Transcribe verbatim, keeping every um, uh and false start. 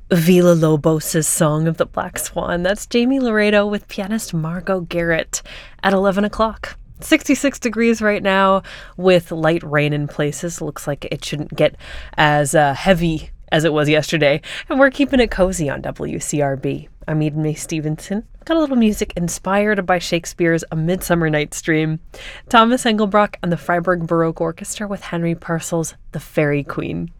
Villa Lobos' Song of the Black Swan. That's Jamie Laredo with pianist Margot Garrett at eleven o'clock. sixty-six degrees right now with light rain in places. Looks like it shouldn't get as uh, heavy as it was yesterday. And we're keeping it cozy on W C R B. I'm Eden May Stevenson. Got a little music inspired by Shakespeare's A Midsummer Night's Dream. Thomas Engelbrock and the Freiburg Baroque Orchestra with Henry Purcell's The Fairy Queen.